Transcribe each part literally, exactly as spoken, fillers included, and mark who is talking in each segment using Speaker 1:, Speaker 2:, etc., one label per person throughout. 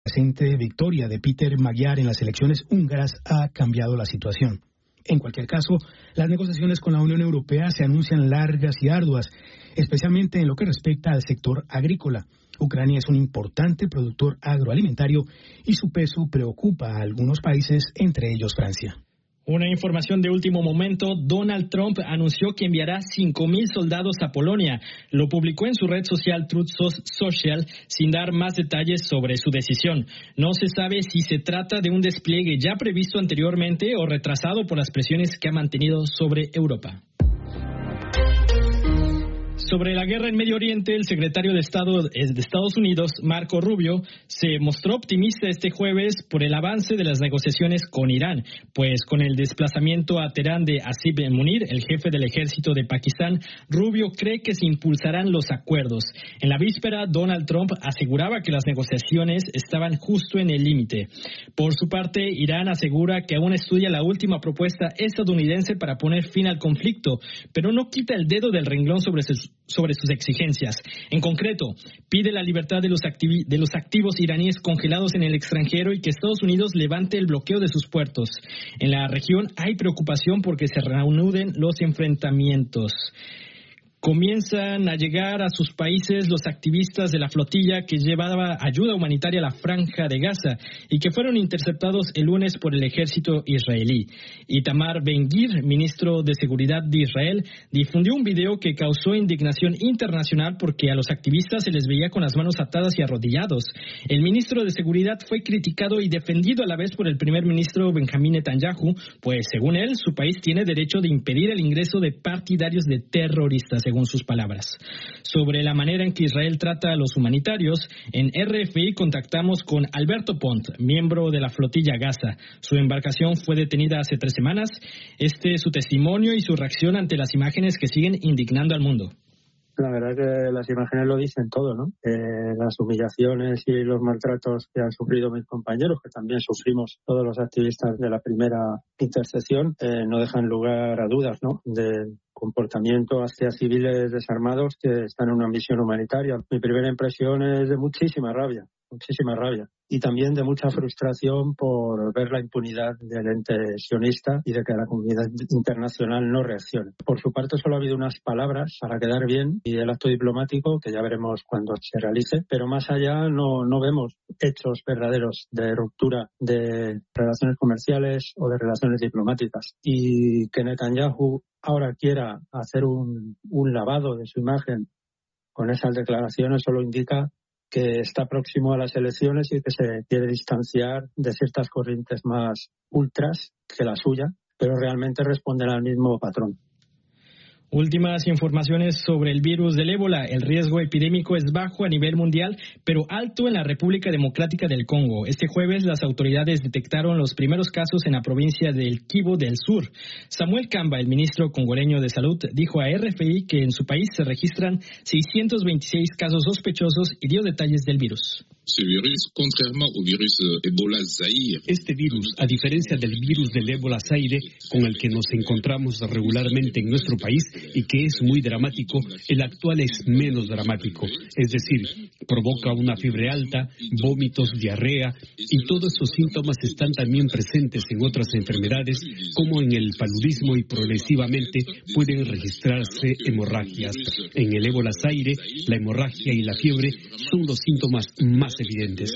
Speaker 1: reciente victoria de Peter Magyar en las elecciones húngaras ha cambiado la situación. En cualquier caso, las negociaciones con la Unión Europea se anuncian largas y arduas, especialmente en lo que respecta al sector agrícola. Ucrania es un importante productor agroalimentario y su peso preocupa a algunos países, entre ellos Francia.
Speaker 2: Una información de último momento, Donald Trump anunció que enviará cinco mil soldados a Polonia. Lo publicó en su red social Truth Social sin dar más detalles sobre su decisión. No se sabe si se trata de un despliegue ya previsto anteriormente o retrasado por las presiones que ha mantenido sobre Europa. Sobre la guerra en Medio Oriente, el secretario de Estado de Estados Unidos, Marco Rubio, se mostró optimista este jueves por el avance de las negociaciones con Irán, pues con el desplazamiento a Teherán de Asif Munir, el jefe del ejército de Pakistán, Rubio cree que se impulsarán los acuerdos. En la víspera, Donald Trump aseguraba que las negociaciones estaban justo en el límite. Por su parte, Irán asegura que aún estudia la última propuesta estadounidense para poner fin al conflicto, pero no quita el dedo del renglón sobre sus sobre sus exigencias. En concreto, pide la libertad de los, activi- de los activos iraníes congelados en el extranjero y que Estados Unidos levante el bloqueo de sus puertos. En la región hay preocupación porque se reanuden los enfrentamientos. Comienzan a llegar a sus países los activistas de la flotilla que llevaba ayuda humanitaria a la Franja de Gaza y que fueron interceptados el lunes por el ejército israelí. Itamar Ben-Gvir, ministro de Seguridad de Israel, difundió un video que causó indignación internacional porque a los activistas se les veía con las manos atadas y arrodillados. El ministro de Seguridad fue criticado y defendido a la vez por el primer ministro Benjamín Netanyahu, pues según él, su país tiene derecho de impedir el ingreso de partidarios de terroristas, según sus palabras. Sobre la manera en que Israel trata a los humanitarios, en R F I contactamos con Alberto Pont, miembro de la flotilla Gaza. Su embarcación fue detenida hace tres semanas. Este es su testimonio y su reacción ante las imágenes que siguen indignando al mundo.
Speaker 3: La verdad que las imágenes lo dicen todo, ¿no? Eh, las humillaciones y los maltratos que han sufrido mis compañeros, que también sufrimos todos los activistas de la primera intercesión, eh, no dejan lugar a dudas, ¿no? De comportamiento hacia civiles desarmados que están en una misión humanitaria. Mi primera impresión es de muchísima rabia, muchísima rabia. Y también de mucha frustración por ver la impunidad del ente sionista y de que la comunidad internacional no reaccione. Por su parte, solo ha habido unas palabras para quedar bien y el acto diplomático, que ya veremos cuando se realice, pero más allá no, no vemos hechos verdaderos de ruptura de relaciones comerciales o de relaciones diplomáticas. Y que Netanyahu ahora quiera hacer un, un lavado de su imagen con esas declaraciones solo indica que está próximo a las elecciones y que se quiere distanciar de ciertas corrientes más ultras que la suya, pero realmente responden al mismo patrón.
Speaker 2: Últimas informaciones sobre el virus del ébola. El riesgo epidémico es bajo a nivel mundial, pero alto en la República Democrática del Congo. Este jueves las autoridades detectaron los primeros casos en la provincia del Kivu del Sur. Samuel Kamba, el ministro congoleño de Salud, dijo a R F I que en su país se registran seiscientos veintiséis casos sospechosos y dio detalles del virus.
Speaker 4: Este virus, a diferencia del virus del ébola Zaire, con el que nos encontramos regularmente en nuestro país y que es muy dramático, el actual es menos dramático. Es decir, provoca una fiebre alta, vómitos, diarrea, y todos esos síntomas están también presentes en otras enfermedades, como en el paludismo, y progresivamente pueden registrarse hemorragias. En el ébola Zaire, la hemorragia y la fiebre son los síntomas más evidentes.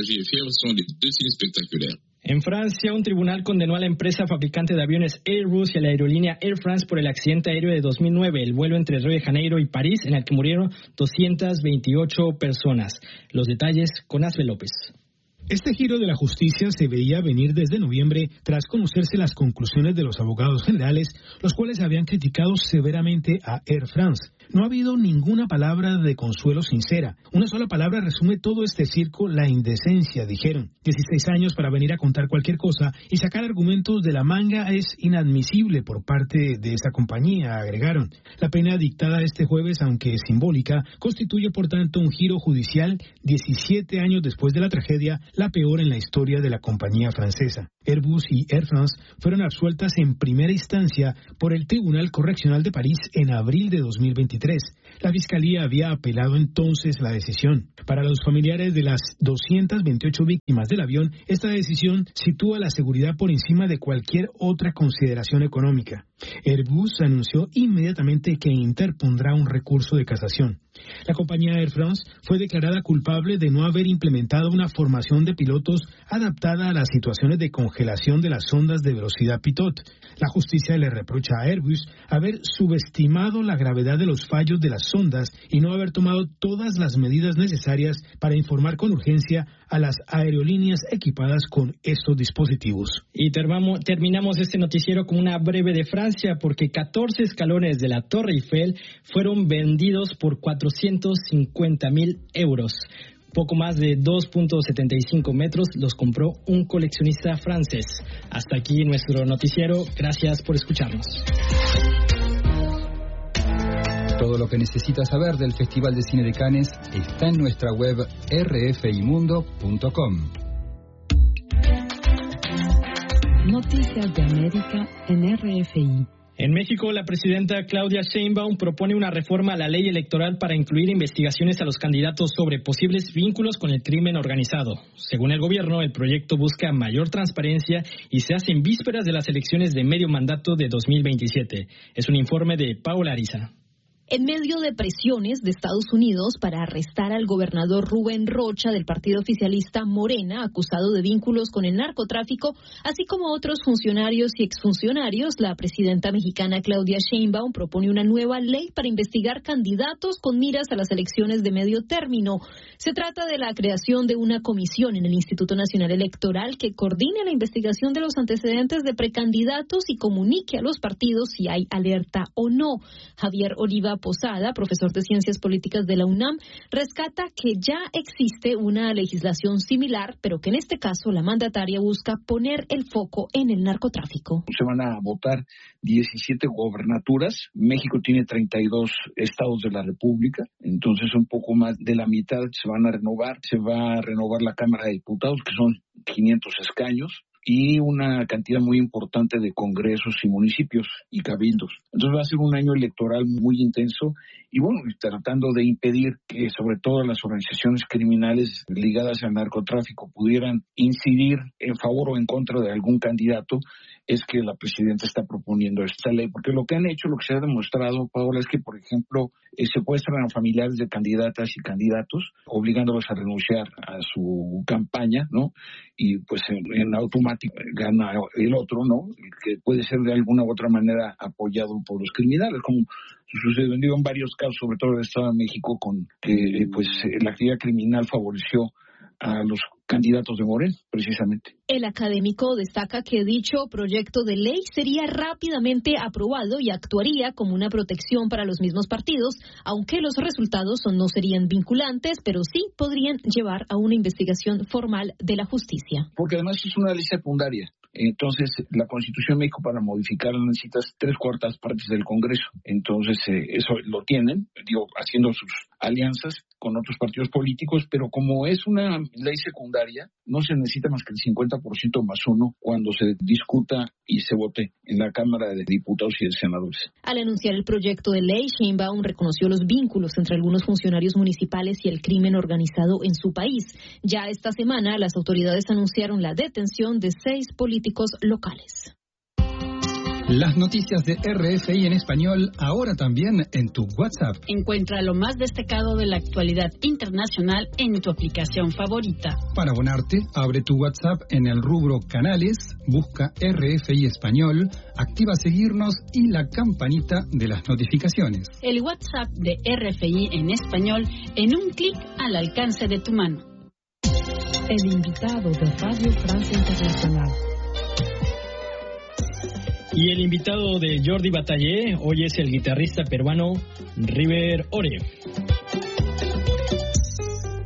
Speaker 2: En Francia, un tribunal condenó a la empresa fabricante de aviones Airbus y a la aerolínea Air France por el accidente aéreo de dos mil nueve, el vuelo entre Río de Janeiro y París, en el que murieron doscientas veintiocho personas. Los detalles con Asbe López.
Speaker 1: Este giro de la justicia se veía venir desde noviembre tras conocerse las conclusiones de los abogados generales, los cuales habían criticado severamente a Air France. No ha habido ninguna palabra de consuelo sincera. Una sola palabra resume todo este circo: la indecencia, dijeron. dieciséis años para venir a contar cualquier cosa y sacar argumentos de la manga es inadmisible por parte de esa compañía, agregaron. La pena dictada este jueves, aunque simbólica, constituye por tanto un giro judicial diecisiete años después de la tragedia, la peor en la historia de la compañía francesa. Airbus y Air France fueron absueltas en primera instancia por el Tribunal Correccional de París en abril de dos mil veintitrés. La Fiscalía había apelado entonces la decisión. Para los familiares de las doscientas veintiocho víctimas del avión, esta decisión sitúa la seguridad por encima de cualquier otra consideración económica. Airbus anunció inmediatamente que interpondrá un recurso de casación. La compañía Air France fue declarada culpable de no haber implementado una formación de pilotos adaptada a las situaciones de congelación de las sondas de velocidad Pitot. La justicia le reprocha a Airbus haber subestimado la gravedad de los fallos de las sondas y no haber tomado todas las medidas necesarias para informar con urgencia a las aerolíneas equipadas con estos dispositivos.
Speaker 2: Y termamo, terminamos este noticiero con una breve de Francia, porque catorce escalones de la Torre Eiffel fueron vendidos por cuatrocientos cincuenta mil euros. Poco más de dos punto setenta y cinco metros los compró un coleccionista francés. Hasta aquí nuestro noticiero. Gracias por escucharnos.
Speaker 5: Todo lo que necesitas saber del Festival de Cine de Cannes está en nuestra web r f i mundo punto com.
Speaker 6: Noticias de América en R F I.
Speaker 2: En México, la presidenta Claudia Sheinbaum propone una reforma a la ley electoral para incluir investigaciones a los candidatos sobre posibles vínculos con el crimen organizado. Según el gobierno, el proyecto busca mayor transparencia y se hace en vísperas de las elecciones de medio mandato de dos mil veintisiete. Es un informe de Paola Ariza.
Speaker 7: En medio de presiones de Estados Unidos para arrestar al gobernador Rubén Rocha del partido oficialista Morena, acusado de vínculos con el narcotráfico, así como otros funcionarios y exfuncionarios, la presidenta mexicana Claudia Sheinbaum propone una nueva ley para investigar candidatos con miras a las elecciones de medio término. Se trata de la creación de una comisión en el Instituto Nacional Electoral que coordine la investigación de los antecedentes de precandidatos y comunique a los partidos si hay alerta o no. Javier Oliva Posada, profesor de Ciencias Políticas de la UNAM, rescata que ya existe una legislación similar, pero que en este caso la mandataria busca poner el foco en el narcotráfico.
Speaker 8: Se van a votar diecisiete gobernaturas. México tiene treinta y dos estados de la República, entonces un poco más de la mitad se van a renovar. Se va a renovar la Cámara de Diputados, que son quinientos escaños, y una cantidad muy importante de congresos y municipios y cabildos. Entonces va a ser un año electoral muy intenso y bueno, tratando de impedir que sobre todo las organizaciones criminales ligadas al narcotráfico pudieran incidir en favor o en contra de algún candidato, es que la presidenta está proponiendo esta ley, porque lo que han hecho, lo que se ha demostrado, Paola, es que, por ejemplo, eh, secuestran a familiares de candidatas y candidatos, obligándolos a renunciar a su campaña, ¿no? Y pues en, en automático gana el otro, ¿no? Que puede ser de alguna u otra manera apoyado por los criminales, como sucedió en varios casos, sobre todo en el Estado de México, con que pues la actividad criminal favoreció a los candidatos de Morena, precisamente.
Speaker 7: El académico destaca que dicho proyecto de ley sería rápidamente aprobado y actuaría como una protección para los mismos partidos, aunque los resultados no serían vinculantes, pero sí podrían llevar a una investigación formal de la justicia.
Speaker 8: Porque además es una ley secundaria. Entonces, la Constitución de México, para modificarla necesitas tres cuartas partes del Congreso. Entonces, eh, eso lo tienen, digo, haciendo sus alianzas con otros partidos políticos, pero como es una ley secundaria, no se necesita más que el cincuenta por ciento más uno cuando se discuta y se vote en la Cámara de Diputados y de Senadores.
Speaker 7: Al anunciar el proyecto de ley, Sheinbaum reconoció los vínculos entre algunos funcionarios municipales y el crimen organizado en su país. Ya esta semana, las autoridades anunciaron la detención de seis políticos locales.
Speaker 5: Las noticias de R F I en español, ahora también en tu WhatsApp.
Speaker 6: Encuentra lo más destacado de la actualidad internacional en tu aplicación favorita.
Speaker 5: Para abonarte, abre tu WhatsApp en el rubro Canales, busca R F I Español, activa seguirnos y la campanita de las notificaciones.
Speaker 6: El WhatsApp de R F I en español en un clic al alcance de tu mano.
Speaker 9: El invitado de Radio Francia Internacional.
Speaker 2: Y el invitado de Jordi Batallé hoy es el guitarrista peruano River Ore.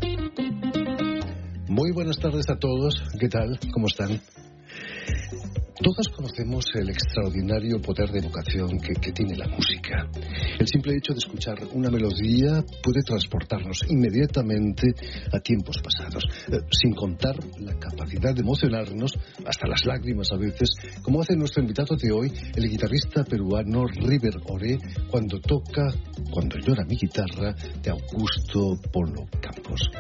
Speaker 10: Muy buenas tardes a todos. ¿Qué tal? ¿Cómo están? Todas conocemos el extraordinario poder de evocación que, que tiene la música. El simple hecho de escuchar una melodía puede transportarnos inmediatamente a tiempos pasados, eh, sin contar la capacidad de emocionarnos, hasta las lágrimas a veces, como hace nuestro invitado de hoy, el guitarrista peruano River Oré, cuando toca Cuando llora mi guitarra, de Augusto Polo Campos.